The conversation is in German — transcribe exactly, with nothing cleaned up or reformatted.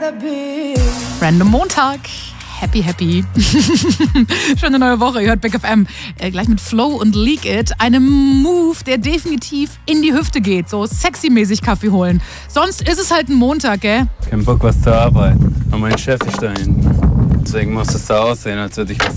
Random Montag. Happy, happy. Schöne neue Woche. Ihr hört Big F M. Äh, gleich mit Flow und Leak It. Einem Move, der definitiv in die Hüfte geht. So sexy-mäßig Kaffee holen. Sonst ist es halt ein Montag, gell? Kein Bock, was zu arbeiten. Und mein Chef ist da hinten. Deswegen muss es so aussehen, als würde ich was